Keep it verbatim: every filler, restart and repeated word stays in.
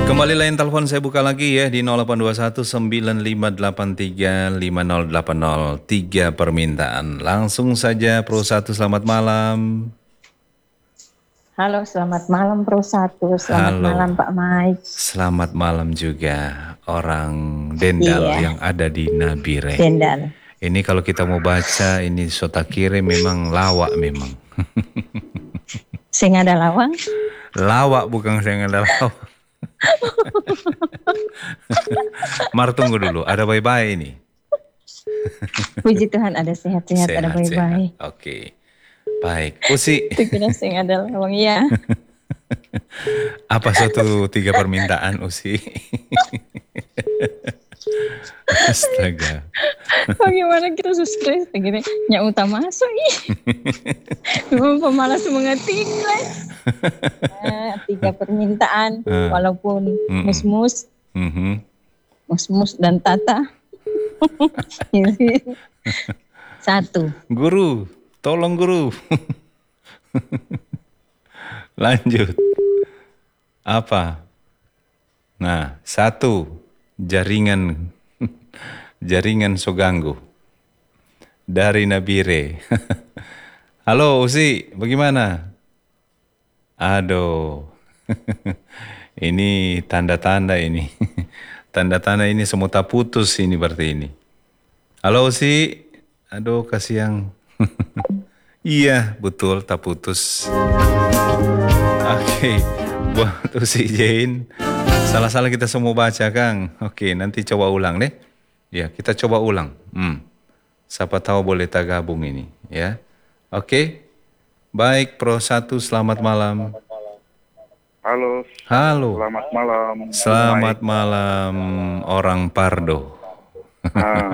Kembali lain telepon saya buka lagi ya di nol delapan dua satu sembilan lima delapan tiga lima nol delapan nol. Tiga permintaan. Langsung saja Pro satu, selamat malam. Halo, selamat malam Pro satu. Selamat Halo. malam Pak Mike. Selamat malam juga orang Dendal Iya. yang ada di Nabire. Dendal. Ini kalau kita mau baca ini Sotakire memang lawak memang. Sing ada lawang. Lawak bukan saya ada lawak. Mar tunggu dulu, ada bye-bye ini. Puji Tuhan ada sehat-sehat, ada bye-bye. Oke, baik. Usi. Kira sing ada lawang ya. Apa suatu tiga permintaan Usi? Astaga. Bagaimana kita sukses? Gini, nyak utama masuk ih. Memang pemalas mengetik nah, tiga permintaan, Uh, walaupun mm-mm. mus-mus, Mhm. mus-mus dan tata. Satu. Guru, tolong guru. Lanjut. Apa? Nah, satu, jaringan jaringan Soganggu dari Nabire. Halo Usi, bagaimana? Aduh. Ini tanda-tanda ini. Tanda-tanda ini semua tak putus ini berarti ini. Halo Usi. Aduh, kasihan. Iya, betul tak putus. Oke, buat Usi Jane. Salah-salah kita semua baca, Kang. Oke, nanti coba ulang deh. Ya, kita coba ulang. Hmm. Siapa tahu boleh tak gabung ini, ya. Oke. Baik, Pro satu, selamat malam. Halo. Halo. Selamat malam. Selamat malam, orang Pardo. Ah,